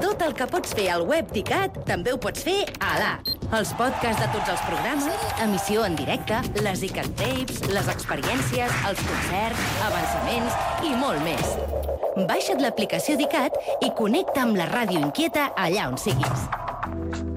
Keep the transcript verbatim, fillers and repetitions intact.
Tot el que pots fer al web d'ICAT també ho pots fer a l'app. Els podcasts de tots els programes, emissió en directe, les ICAT Tapes, les experiències, els concerts, avançaments i molt més. Baixa't l'aplicació d'ICAT i connecta amb la ràdio inquieta allà on siguis.